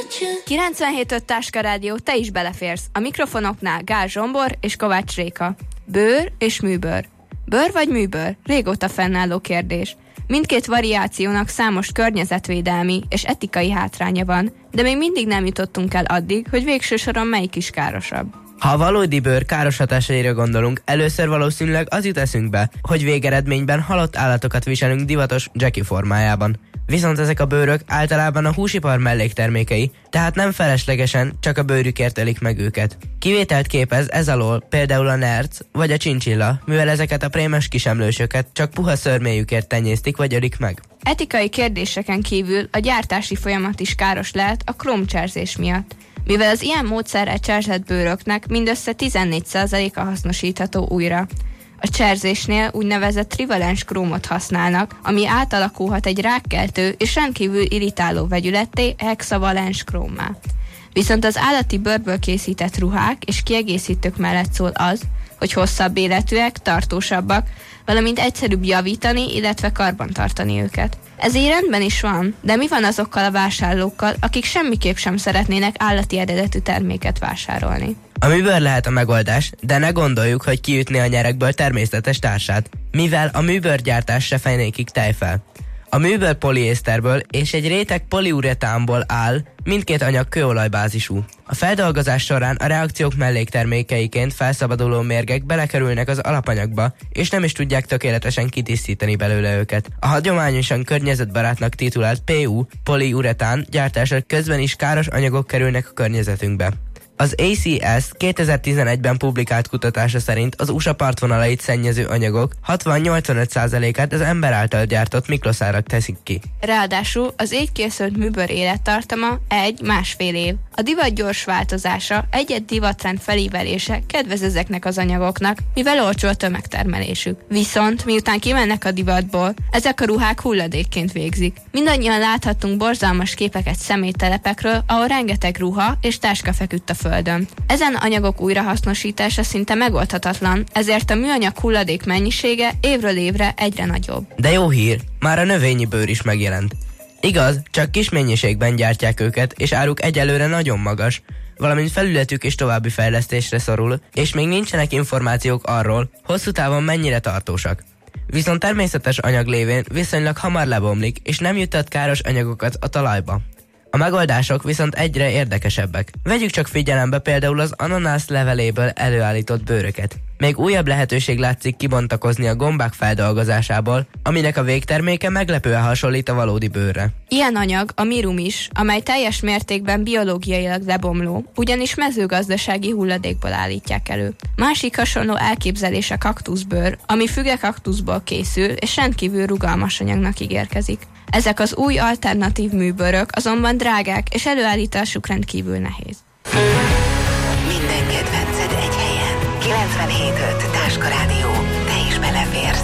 97.5 Táska Rádió, te is beleférsz. A mikrofonoknál Gál Zsombor és Kovács Réka. Bőr és műbőr. Bőr vagy műbőr? Régóta fennálló kérdés. Mindkét variációnak számos környezetvédelmi és etikai hátránya van, de még mindig nem jutottunk el addig, hogy végső soron melyik is károsabb. Ha a valódi bőr káros hatásaira gondolunk, először valószínűleg az jut eszünkbe, hogy végeredményben halott állatokat viselünk divatos Jackie formájában. Viszont ezek a bőrök általában a húsipar melléktermékei, tehát nem feleslegesen csak a bőrükért ölik meg őket. Kivételt képez ez alól például a nerc vagy a chinchilla, mivel ezeket a prémes kisemlősöket csak puha szörméjükért tenyésztik vagy ölik meg. Etikai kérdéseken kívül a gyártási folyamat is káros lehet a krómcserzés miatt, mivel az ilyen módszerrel cserzett bőröknek mindössze 14%-a hasznosítható újra. A cserzésnél úgynevezett trivalens krómot használnak, ami átalakulhat egy rákkeltő és rendkívül irritáló vegyületté, hexavalens krómmá. Viszont az állati bőrből készített ruhák és kiegészítők mellett szól az, hogy hosszabb életűek, tartósabbak, valamint egyszerűbb javítani, illetve karbantartani őket. Ez így rendben is van, de mi van azokkal a vásárlókkal, akik semmiképp sem szeretnének állati eredetű terméket vásárolni? A műbőr lehet a megoldás, de ne gondoljuk, hogy kiütné a nyerekből természetes társát, mivel a műbőrgyártás se fejnékig tejfel. A műbőr poliészterből és egy réteg poliuretánból áll, mindkét anyag kőolajbázisú. A feldolgozás során a reakciók melléktermékeiként felszabaduló mérgek belekerülnek az alapanyagba, és nem is tudják tökéletesen kitisztítani belőle őket. A hagyományosan környezetbarátnak titulált PU, poliuretán gyártása közben is káros anyagok kerülnek a környezetünkbe. Az ACS 2011-ben publikált kutatása szerint az USA partvonalait szennyező anyagok 60-85%-át az ember által gyártott mikroszárak teszik ki. Ráadásul az így készült műbőr élettartama 1-1,5 év. A divat gyors változása, egy-egy divatrend felívelése kedvez ezeknek az anyagoknak, mivel olcsó a tömegtermelésük. Viszont miután kimennek a divatból, ezek a ruhák hulladékként végzik. Mindannyian láthattunk borzalmas képeket szeméttelepekről, ahol rengeteg ruha és táska feküdt a földön. Ezen anyagok újrahasznosítása szinte megoldhatatlan, ezért a műanyag hulladék mennyisége évről évre egyre nagyobb. De jó hír, már a növényi bőr is megjelent. Igaz, csak kis mennyiségben gyártják őket, és áruk egyelőre nagyon magas, valamint felületük is további fejlesztésre szorul, és még nincsenek információk arról, hosszú távon mennyire tartósak. Viszont természetes anyag lévén viszonylag hamar lebomlik, és nem juttat káros anyagokat a talajba. A megoldások viszont egyre érdekesebbek. Vegyük csak figyelembe például az ananász leveléből előállított bőröket. Még újabb lehetőség látszik kibontakozni a gombák feldolgozásából, aminek a végterméke meglepően hasonlít a valódi bőrre. Ilyen anyag a mirum is, amely teljes mértékben biológiailag lebomló, ugyanis mezőgazdasági hulladékból állítják elő. Másik hasonló elképzelés a kaktuszbőr, ami fügekaktuszból készül és rendkívül rugalmas anyagnak ígérkezik. Ezek az új alternatív műbőrök azonban drágák, és előállításuk rendkívül nehéz. Minden kedvenced egy helyen. 97.5 Táska Rádió. Te is beleférsz.